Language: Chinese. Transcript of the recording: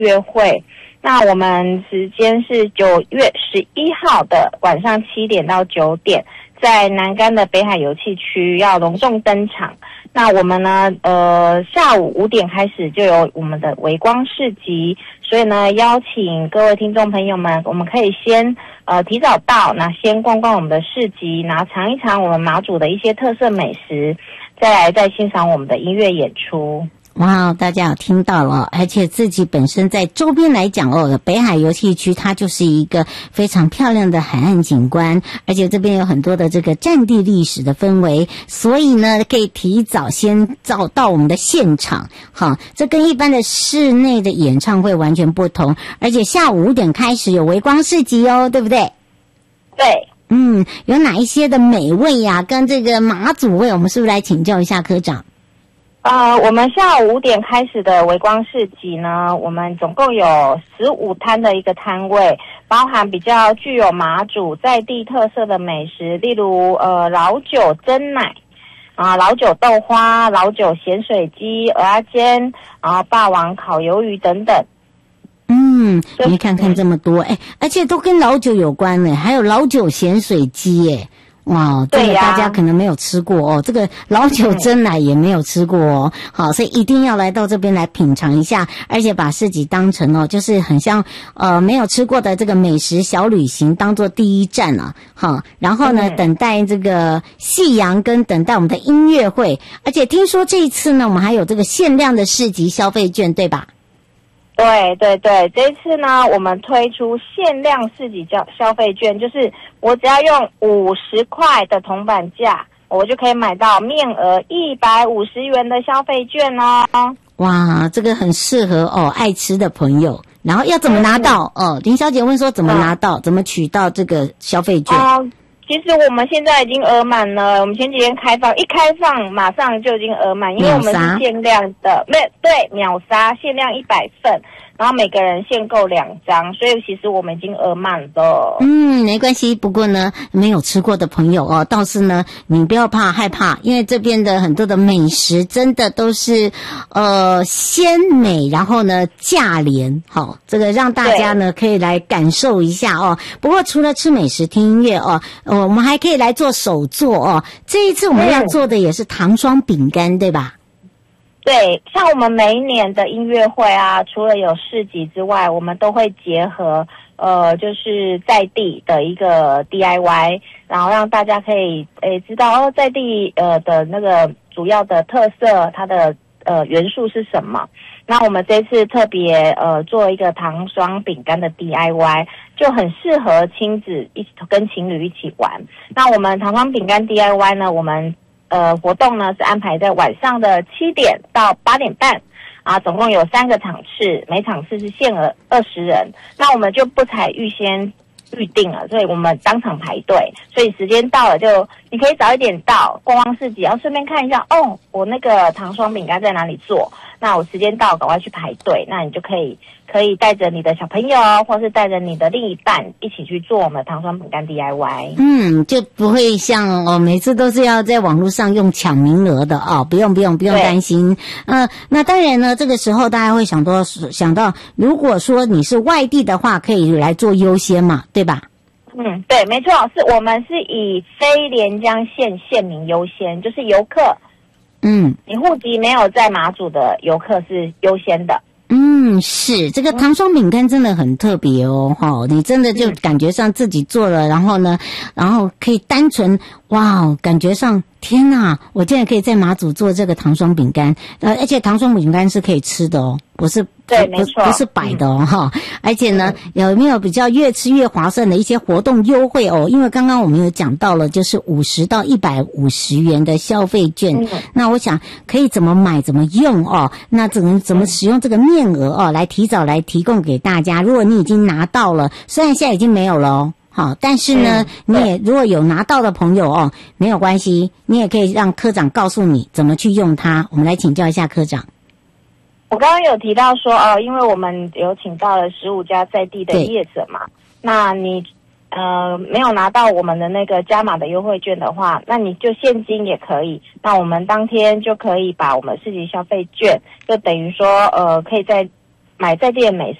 乐会。那我们时间是9月11号的晚上7点到9点，在南竿的北海游憩区要隆重登场。那我们呢，下午5点开始就有我们的微光市集，所以呢，邀请各位听众朋友们，我们可以先提早到，那先逛逛我们的市集，然后尝一尝我们马祖的一些特色美食，再欣赏我们的音乐演出。 哇，大家有听到了，而且自己本身在周边来讲北海游憩区它就是一个非常漂亮的海岸景观，而且这边有很多的这个战地历史的氛围，所以呢可以提早先到我们的现场。好，这跟一般的室内的演唱会完全不同，而且下午5点开始有微光市集哦，对不对？ 对。 有哪一些的美味呀，跟这个马祖味，我们是不是来请教一下科长？ 我们下午5点开始的微光市集呢，我们总共有15摊的一个摊位，包含比较具有马祖在地特色的美食，例如老酒蒸奶老酒豆花、老酒咸水鸡、蚵仔煎，然后霸王烤鱿鱼等等。 你看看这么多，而且都跟老酒有关呢，还有老酒咸水鸡，哇，这个大家可能没有吃过这个老酒蒸奶也没有吃过好，所以一定要来到这边来品尝一下，而且把市集当成就是很像没有吃过的这个美食小旅行当做第一站好，然后呢等待这个夕阳跟等待我们的音乐会，而且听说这一次呢我们还有这个限量的市集消费券，对吧？ 对，这一次呢，我们推出限量市集消费券，就是我只要用50块的铜板价，我就可以买到面额150元的消费券哦。 哇，这个很适合爱吃的朋友。然后要怎么拿到？林小姐问说怎么拿到，怎么取到这个消费券？ 其实我们现在已经额满了，我们前几天一开放马上就已经额满，因为我们是限量的，秒杀，限量100份，然后每个人限购2张，所以其实我们已经额满了。 没关系，不过呢，没有吃过的朋友倒是呢，你不要害怕，因为这边的很多的美食真的都是鲜美，然后呢价廉，好，这个让大家呢可以来感受一下不过除了吃美食、听音乐我们还可以来做手作这一次我们要做的也是糖霜饼干，对吧？ 对，像我们每一年的音乐会除了有市集之外，我们都会结合就是在地的一个 DIY， 然后让大家可以知道在地的那个主要的特色，它的元素是什么。那我们这次特别做一个糖霜饼干的 DIY， 就很适合亲子跟情侣一起玩。那我们糖霜饼干 DIY 呢，我们活动呢是安排在晚上的7点到8点半总共有3个场次，每场次是限额20人。那我们就不采预先预定了，所以我们当场排队，所以时间到了就你可以早一点到逛逛市集，然后顺便看一下我那个糖霜饼干在哪里做，那我时间到赶快去排队，那你就可以带着你的小朋友或是带着你的另一半一起去做我们的糖霜饼干 DIY。 就不会像每次都是要在网络上用抢名额的不用担心。那当然呢，这个时候大家会想到如果说你是外地的话，可以来做优先嘛，对吧？ 对，没错，我们是以非连江县县民优先，就是游客你户籍没有在马祖的游客是优先的。是，这个糖霜饼干真的很特别你真的就感觉上自己做了，然后可以单纯感觉上天哪，我竟然可以在马祖做这个糖霜饼干，而且糖霜饼干是可以吃的不是对，没错， 不是摆的而且呢，有没有比较越吃越划算的一些活动优惠因为刚刚我们有讲到了，就是50到150元的消费券，那我想可以怎么买怎么用那怎么使用这个面额来提早来提供给大家。如果你已经拿到了，虽然现在已经没有了好，但是呢你也如果有拿到的朋友没有关系，你也可以让科长告诉你怎么去用它。我们来请教一下科长。 我刚刚有提到说因为我们有请到了15家在地的业者嘛，那你没有拿到我们的那个加码的优惠券的话，那你就现金也可以，那我们当天就可以把我们市集消费券就等于说可以在买在地的美